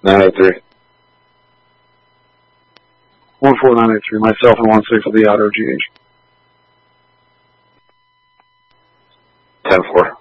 983. 14983, myself and 16 of the auto GH. 10-4.